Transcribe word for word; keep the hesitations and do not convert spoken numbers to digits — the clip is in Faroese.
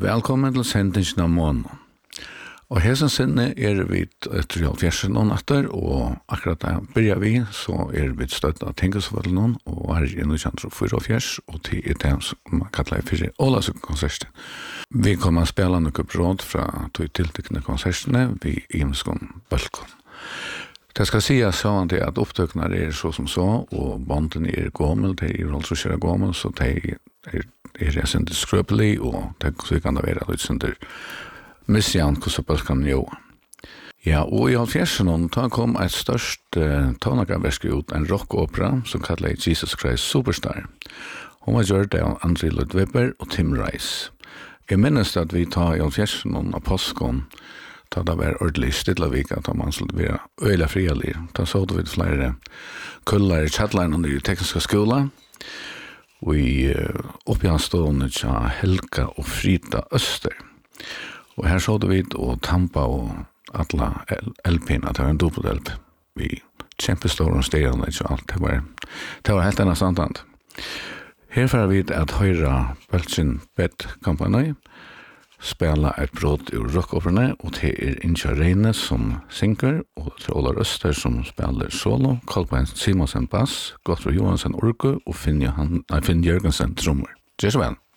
Velkommen til sendingen av måneden. Og hessen sinne er vi etter halvfjersen og natter, og akkurat da begynner vi, så er vi støttet av Tingesvallen, og her er noe kjent for fire og fjers, og til et dem som man kaller for Ålasøk-konserten. Vi kommer å spille noe bråd fra de tiltekkende konsertene, vi i Imskon Bølkon. Det skal sies sånn at opptøkene er så som så, og bandene er gommel, de er altså ikke gommel, så de er, er jeg sender skrøpelig, og det kan det være litt sender Messian Kusabalkan jo. Ja, og i halvfjersen da kom et størst uh, tonagaversk ut, en rockopera som kallet Jesus Christ Superstar. Hun var gjort av André Ludwigberg og Tim Rice. Jeg minnes at vi tar i halvfjersen av påsken, da det var ordentlig stidlavik, at man skulle være øyla frialig. Da så vi flere kullar i chatline i tekniska skola, og i uh, oppgjørstående til Helga og Frida Øster. Og her så vi og Tampa og alla L P-en, at det var en dobbelt-L P. Vi kjempestår og styrende og alt. Det var, det var helt enn samtant. Her får vi at høyre Beltsin Bed Company spela et brott ur rockoperne, og det er Inja Reine som synger, og det er Ola Røster som spiller solo, Kolbein Simonsen bass, Gottfrid Johansen orgel, og Finn, Johan, Finn Jørgensen trommer. Det er så vel.